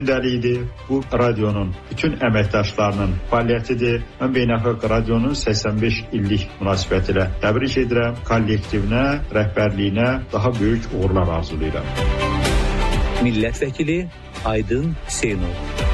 gündəliydi. Bu radionun bütün əməkdaşlarının fəaliyyətidir. Mən Beynəlxalq Radionun 85 illik münasibətilə təbrik edirəm. Kollektivinə, rəhbərliyinə daha böyük uğurlar arzulayıram. Millət vəkili Aydın Hüseynov.